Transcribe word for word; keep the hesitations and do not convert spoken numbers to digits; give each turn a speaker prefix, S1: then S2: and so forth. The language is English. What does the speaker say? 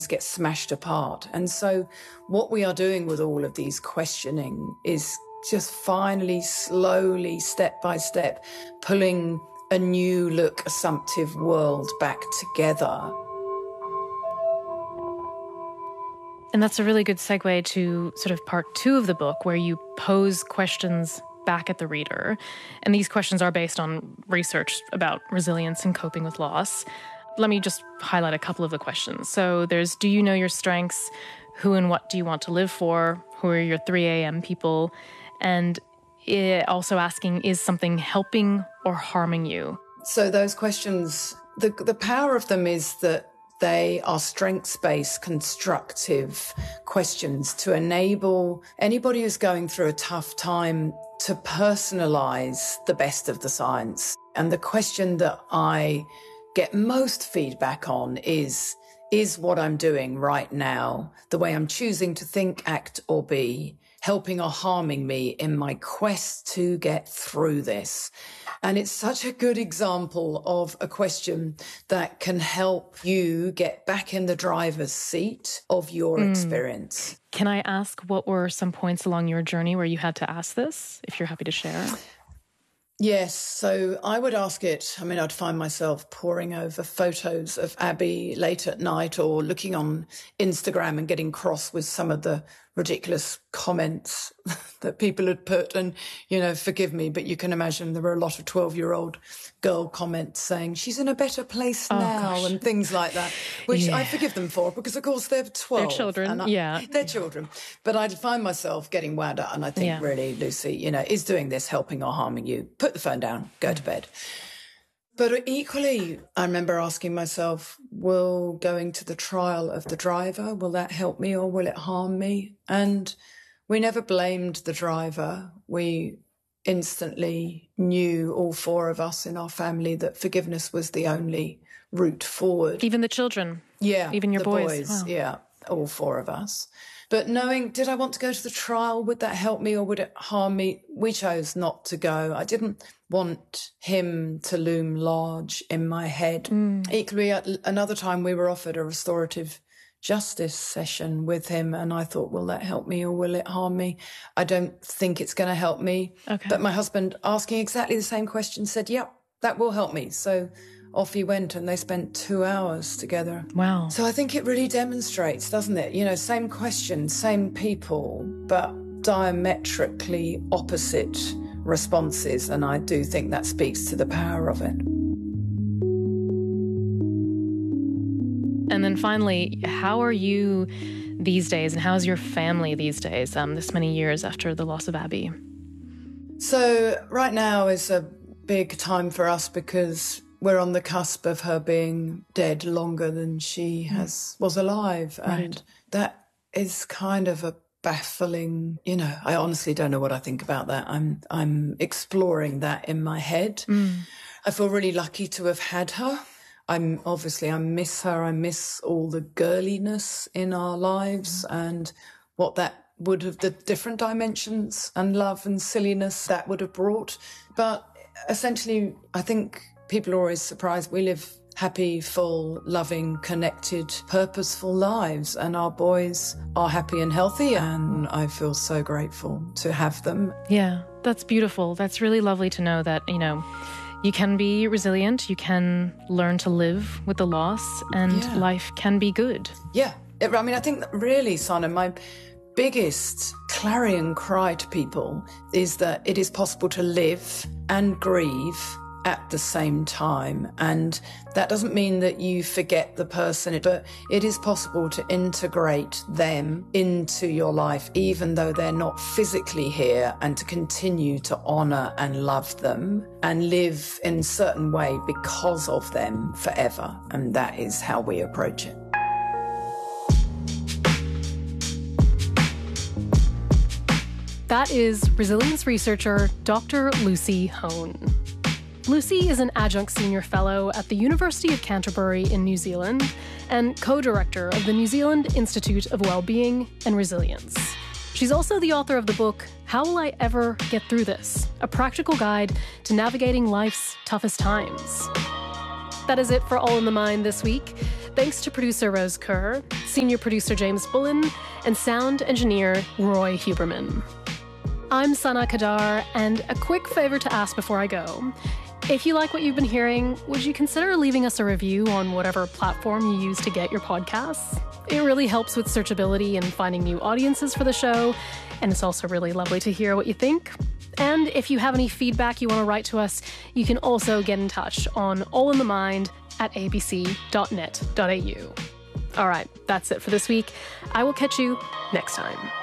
S1: get smashed apart. And so what we are doing with all of these questioning is just finally, slowly, step by step, pulling a new look, assumptive world back together.
S2: And that's a really good segue to sort of part two of the book, where you pose questions back at the reader. And these questions are based on research about resilience and coping with loss. Let me just highlight a couple of the questions. So there's, do you know your strengths? Who and what do you want to live for? Who are your three a.m. people? And it also asking, is something helping or harming you?
S1: So those questions, the, the power of them is that they are strengths-based, constructive questions to enable anybody who's going through a tough time to personalise the best of the science. And the question that I get most feedback on is, is what I'm doing right now, the way I'm choosing to think, act or be, helping or harming me in my quest to get through this? And it's such a good example of a question that can help you get back in the driver's seat of your mm. experience.
S2: Can I ask, what were some points along your journey where you had to ask this, if you're happy to share?
S1: Yes, so I would ask it. I mean, I'd find myself poring over photos of Abby late at night or looking on Instagram and getting cross with some of the ridiculous comments that people had put. And, you know, forgive me, but you can imagine there were a lot of twelve-year-old girl comments saying, she's in a better place
S2: oh,
S1: now,
S2: gosh.
S1: and things like that, which
S2: yeah.
S1: I forgive them for because, of course, they're twelve.
S2: They're children,
S1: and I,
S2: yeah.
S1: They're children. But I'd find myself getting wound up, and I think,
S2: yeah.
S1: really, Lucy, you know, is doing this helping or harming you? Put the phone down, go to bed. But equally, I remember asking myself, will going to the trial of the driver, will that help me or will it harm me? And we never blamed the driver. We instantly knew, all four of us in our family, that forgiveness was the only route forward.
S2: Even the children?
S1: Yeah.
S2: Even your
S1: the
S2: boys?
S1: boys
S2: Wow.
S1: Yeah, all four of us. But knowing, did I want to go to the trial? Would that help me or would it harm me? We chose not to go. I didn't want him to loom large in my head. Mm. Equally, at another time we were offered a restorative justice session with him, and I thought, will that help me or will it harm me? I don't think it's going to help me.
S2: Okay.
S1: But my husband, asking exactly the same question, said, yep, that will help me. So off he went, and they spent two hours together.
S2: Wow.
S1: So I think it really demonstrates, doesn't it? You know, same question, same people, but diametrically opposite responses. And I do think that speaks to the power of it.
S2: And then finally, how are you these days, and how's your family these days, um, this many years after the loss of Abby?
S1: So right now is a big time for us because we're on the cusp of her being dead longer than she has was alive.
S2: Right.
S1: And that is kind of a baffling, you know, I honestly don't know what I think about that. I'm I'm exploring that in my head.
S2: Mm.
S1: I feel really lucky to have had her. I'm obviously, I miss her. I miss all the girliness in our lives and what that would have, the different dimensions and love and silliness that would have brought. But essentially, I think people are always surprised. We live happy, full, loving, connected, purposeful lives, and our boys are happy and healthy, and I feel so grateful to have them.
S2: Yeah, that's beautiful. That's really lovely to know that, you know, you can be resilient, you can learn to live with the loss, and
S1: yeah.
S2: life can be good.
S1: Yeah. It, I mean, I think that really, Sana, my biggest clarion cry to people is that it is possible to live and grieve at the same time. And that doesn't mean that you forget the person, but it is possible to integrate them into your life, even though they're not physically here, and to continue to honour and love them and live in a certain way because of them forever. And that is how we approach it.
S2: That is resilience researcher Doctor Lucy Hone. Lucy is an adjunct senior fellow at the University of Canterbury in New Zealand and co-director of the New Zealand Institute of Wellbeing and Resilience. She's also the author of the book, How Will I Ever Get Through This? A Practical Guide to Navigating Life's Toughest Times. That is it for All in the Mind this week. Thanks to producer Rose Kerr, senior producer James Bullen, and sound engineer Roy Huberman. I'm Sana Kadar, and a quick favor to ask before I go. If you like what you've been hearing, would you consider leaving us a review on whatever platform you use to get your podcasts? It really helps with searchability and finding new audiences for the show, and it's also really lovely to hear what you think. And if you have any feedback you want to write to us, you can also get in touch on all in the mind at a b c dot net dot a u. All right, that's it for this week. I will catch you next time.